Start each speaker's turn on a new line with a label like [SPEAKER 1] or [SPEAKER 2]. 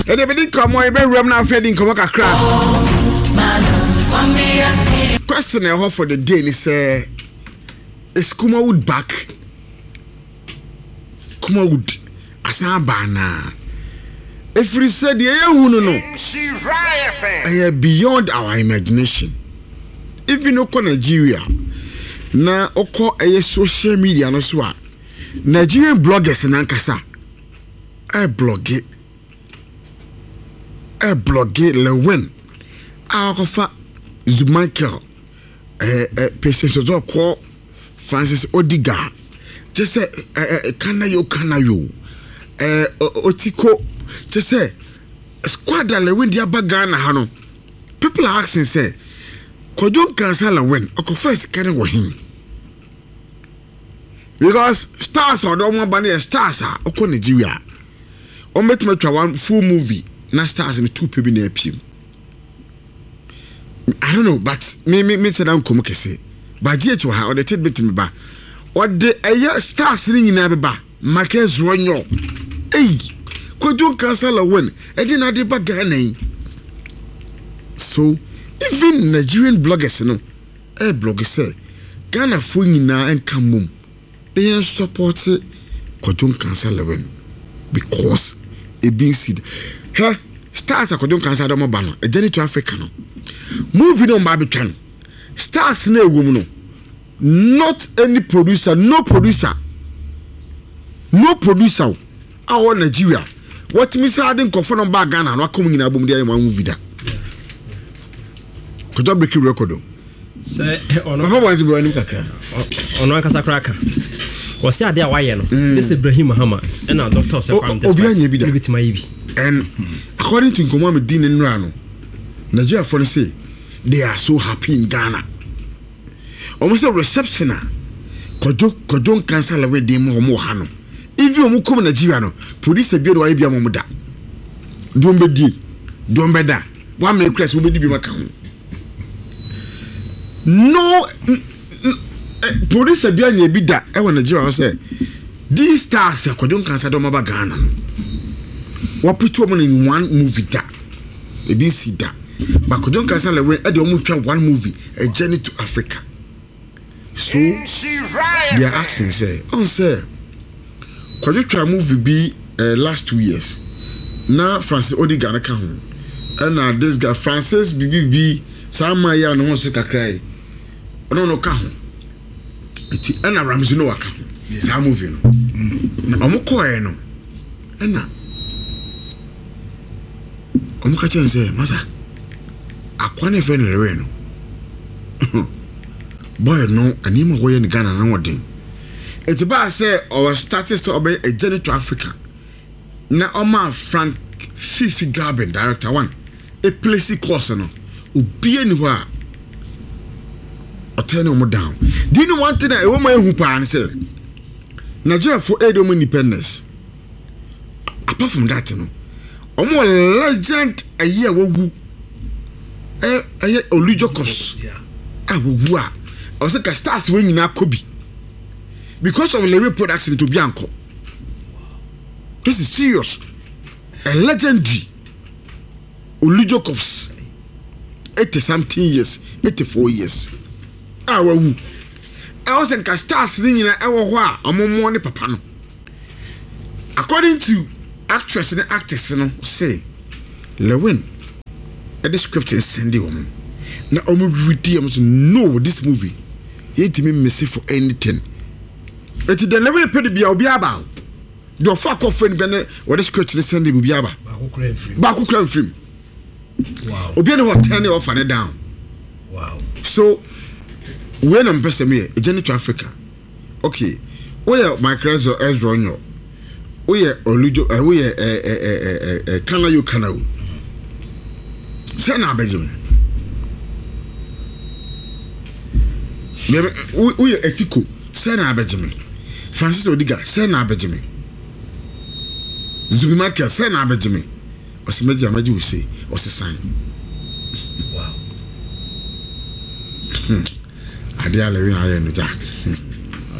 [SPEAKER 1] And if you come on, you ram now feeding come a crack. Question I have for the day is Kuma Wood back? Kuma Wood, Asabana. If we said, yeah, no, beyond our imagination. If you know Nigeria, na oko social media no so Nigerian bloggers in Ankasa. Blog Lewin. Alpha Zumichael. Patience call Francis Odiga. Just say Kanayo. Otiko. Just say squad Lewin dia bagana hano. People are asking say Kojon cancel Lewin. Oko first carry with him. Because stars or don't want banner stars are oko Nigeria. O met me one full movie na stars in 2 people near him. I don't know, but me say down come kese. But GH ha or the ted bit me ba. Or the stars ring in abeba. Marquez Ronyo. Hey, Kojon cancel win. I didn't have the bagane. So even Nigerian bloggers no, bloggers say Ghana phone na and come they support Kojon cancel win because it being said hey stars are Kojon cancel do banner a journey to Africa no moving on Babitwan stars na woman no not any producer no producer our Nigeria what me say adin confirm on bag Ghana no come in album dey one movie da Kojo break record
[SPEAKER 2] say ono
[SPEAKER 1] how was it running kakra
[SPEAKER 2] ono akasa kraka wasi ade a waye no this Ibrahim Mahama and our doctor say kwam this and according to Nkomo Medin Nra no Nigeria for say they are so happy in Ghana almost a reception Kojon cancel away dem ho ha no even omo come Nigeria no police be do bia mo da don beda one make press we be bi maka ho no police bia nya bi da e won Nigeria say these stars Kojon cancel do maba Ghana no what put them in one movie da e bi see da but Kojon cancel away e de omo twa one movie a journey to Africa so they are asking say on say Kojo twa movie be last 2 years na Francis Odiga na ka ho and this guy Francis BBB sama ya no se kakrai no ka ho enti ana Ramsey no waka ho sa movie no na omko e no ana omka chen say masa akwane fe no rewe no boy no anima wo ye ni Ghana na wodin it's about say our status to obey a journey to Africa na Omar Frank Fifi Garben director one a place course no obi anywhere or turn them down. Do you know one thing? A woman who pan say Nigeria for aid independence. Apart from that, you know, more legend a year wogu Olujokos. Wogu. I was like a stars when you now Kobe because of the production to Bianco. This is serious. A legendary Olujokos. 80-something years, 84 years. I was in stars in a papa no. According to actress and actors, say Lewin a script and send the woman. Now no this movie. Ain't me messy for anything. It's the level pay be about. The fuck off friend or the script and send the Bubiaba. Baku crime film. Wow. Obiano what turn it off and down. Wow. So when I'm person me a journey to Africa. Okay. Where my crazy as drawing you. Where Olujo where Kanayo Kanao. Say na Benjamin. We etiko. Say na Benjamin. Francis Odiga. Say na Benjamin. Zubimaka. Say na Benjamin. What's the major will say? What's the sign? Wow. I dare live in Jack.